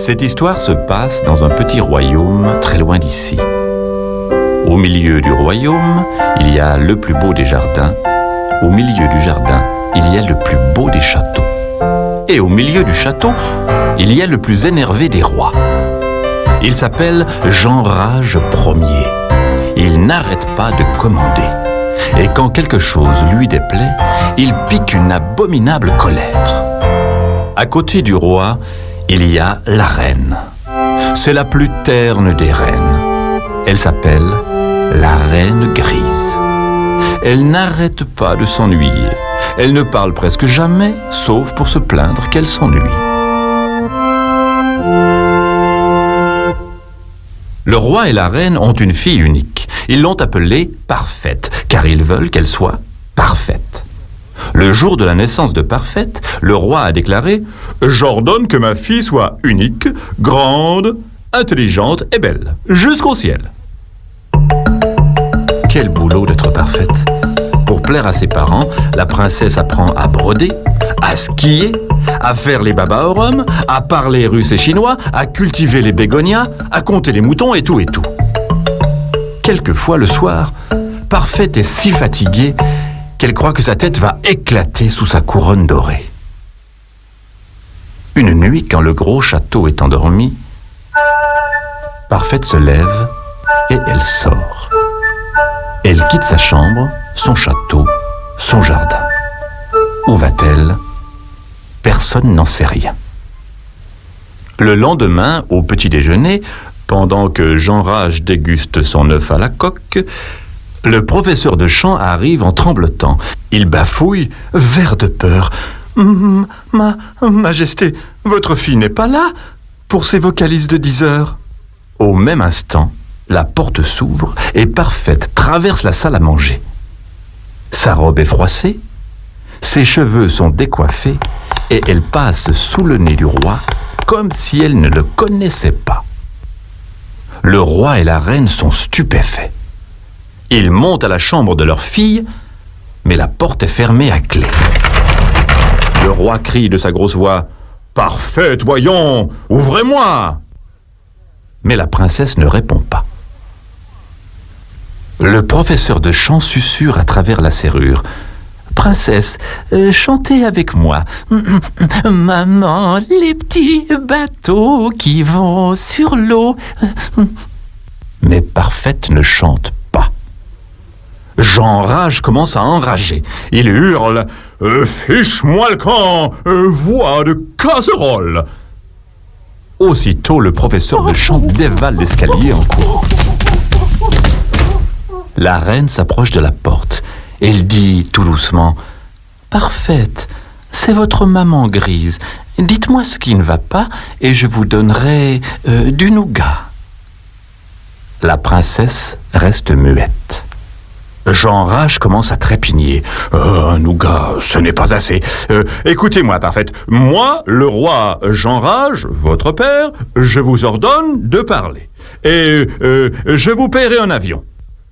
Cette histoire se passe dans un petit royaume très loin d'ici. Au milieu du royaume, il y a le plus beau des jardins. Au milieu du jardin, il y a le plus beau des châteaux. Et au milieu du château, il y a le plus énervé des rois. Il s'appelle Jean Rage Ier. Il n'arrête pas de commander. Et quand quelque chose lui déplaît, il pique une abominable colère. À côté du roi, il y a la reine. C'est la plus terne des reines. Elle s'appelle la reine grise. Elle n'arrête pas de s'ennuyer. Elle ne parle presque jamais, sauf pour se plaindre qu'elle s'ennuie. Le roi et la reine ont une fille unique. Ils l'ont appelée Parfaite, car ils veulent qu'elle soit parfaite. Le jour de la naissance de Parfaite, le roi a déclaré « J'ordonne que ma fille soit unique, grande, intelligente et belle, jusqu'au ciel. » Quel boulot d'être parfaite! Pour plaire à ses parents, la princesse apprend à broder, à skier, à faire les babas au rhum, à parler russe et chinois, à cultiver les bégonias, à compter les moutons et tout et tout. Quelquefois, le soir, Parfaite est si fatiguée qu'elle croit que sa tête va éclater sous sa couronne dorée. Une nuit, quand le gros château est endormi, Parfaite se lève et elle sort. Elle quitte sa chambre, son château, son jardin. Où va-t-elle? Personne n'en sait rien. Le lendemain, au petit déjeuner, pendant que Jean Rage déguste son œuf à la coque, le professeur de chant arrive en tremblotant. Il bafouille, vert de peur. Majesté, votre fille n'est pas là pour ses vocalises de 10 heures. Au même instant, la porte s'ouvre et Parfaite traverse la salle à manger. Sa robe est froissée, ses cheveux sont décoiffés et elle passe sous le nez du roi comme si elle ne le connaissait pas. Le roi et la reine sont stupéfaits. Ils montent à la chambre de leur fille, mais la porte est fermée à clé. Le roi crie de sa grosse voix « Parfaite, voyons, ouvrez-moi !» Mais la princesse ne répond pas. Le professeur de chant susurre à travers la serrure. « Princesse, chantez avec moi. Maman, les petits bateaux qui vont sur l'eau. » Mais Parfaite ne chante pas. Jean Rage commence à enrager. Il hurle « Fiche-moi le camp, voix de casserole !» Aussitôt, le professeur de chant dévale l'escalier en courant. La reine s'approche de la porte. Elle dit tout doucement « Parfaite, c'est votre maman grise. Dites-moi ce qui ne va pas et je vous donnerai du nougat. » La princesse reste muette. Jean Rage commence à trépigner. « Un nougat, ce n'est pas assez. Écoutez-moi, Parfaite. Moi, le roi Jean Rage, votre père, je vous ordonne de parler. Et je vous paierai un avion. »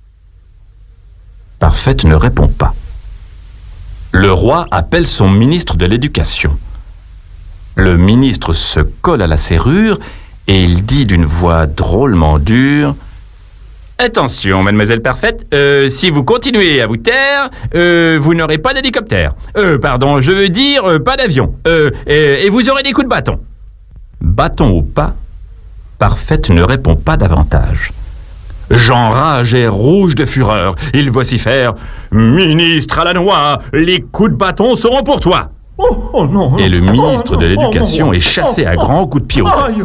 Parfaite ne répond pas. Le roi appelle son ministre de l'Éducation. Le ministre se colle à la serrure et il dit d'une voix drôlement dure « Attention, mademoiselle Parfaite, si vous continuez à vous taire, vous n'aurez pas d'hélicoptère. Pardon, je veux dire pas d'avion. Et vous aurez des coups de bâton. » Bâton ou pas, Parfaite ne répond pas davantage. Jean Rage est rouge de fureur. Il vocifère « Ministre à la noix, les coups de bâton seront pour toi !» Non. Et le ministre de l'Éducation est chassé à grands coups de pied aux fesses.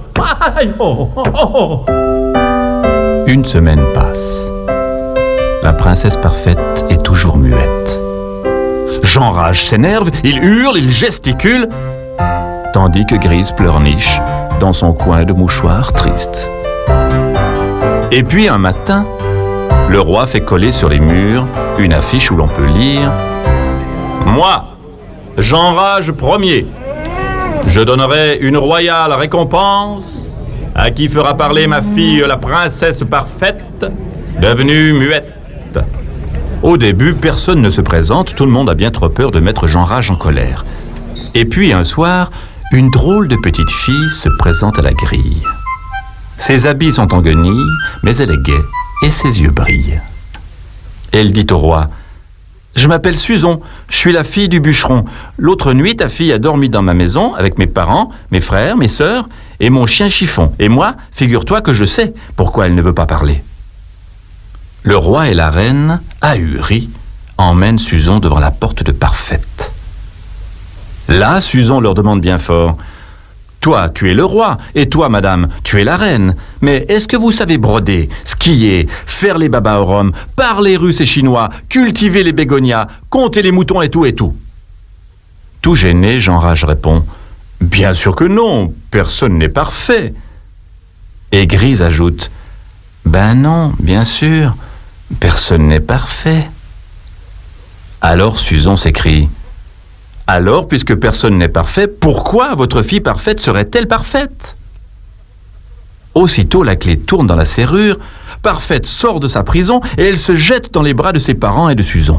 Une semaine passe. La princesse Parfaite est toujours muette. Jean Rage s'énerve, il hurle, il gesticule, tandis que Grise pleurniche dans son coin de mouchoir triste. Et puis un matin, le roi fait coller sur les murs une affiche où l'on peut lire « Moi, Jean Rage Ier, je donnerai une royale récompense à qui fera parler ma fille, la princesse Parfaite, devenue muette. » Au début, personne ne se présente, tout le monde a bien trop peur de mettre Jean Rage en colère. Et puis un soir, une drôle de petite fille se présente à la grille. Ses habits sont en guenilles, mais elle est gaie et ses yeux brillent. Elle dit au roi: « Je m'appelle Suzon, je suis la fille du bûcheron. L'autre nuit, ta fille a dormi dans ma maison avec mes parents, mes frères, mes sœurs et mon chien Chiffon. Et moi, figure-toi que je sais pourquoi elle ne veut pas parler. » Le roi et la reine, ahuris, emmènent Suzon devant la porte de Parfaite. Là, Suzon leur demande bien fort: « Toi, tu es le roi, et toi, madame, tu es la reine. Mais est-ce que vous savez broder, skier, faire les babas au rhum, parler russe et chinois, cultiver les bégonias, compter les moutons et tout et tout ?» Tout gêné, Jean Rage répond: « Bien sûr que non, personne n'est parfait. » Et Grise ajoute: « Ben non, bien sûr, personne n'est parfait. » Alors Suzon s'écrie: « Alors, puisque personne n'est parfait, pourquoi votre fille parfaite serait-elle parfaite ?» Aussitôt, la clé tourne dans la serrure, Parfaite sort de sa prison et elle se jette dans les bras de ses parents et de Suzon.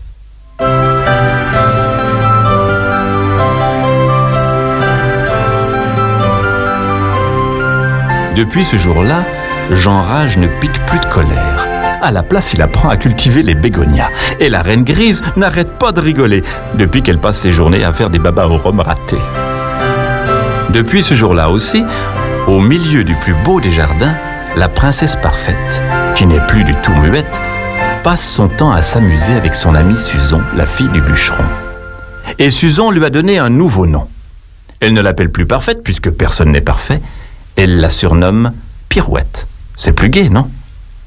Depuis ce jour-là, Jean Rage ne pique plus de colère. À la place, il apprend à cultiver les bégonias. Et la reine Grise n'arrête pas de rigoler depuis qu'elle passe ses journées à faire des babas au rhum ratés. Depuis ce jour-là aussi, au milieu du plus beau des jardins, la princesse Parfaite, qui n'est plus du tout muette, passe son temps à s'amuser avec son amie Suzon, la fille du bûcheron. Et Suzon lui a donné un nouveau nom. Elle ne l'appelle plus Parfaite puisque personne n'est parfait. Elle la surnomme Pirouette. C'est plus gai, non ?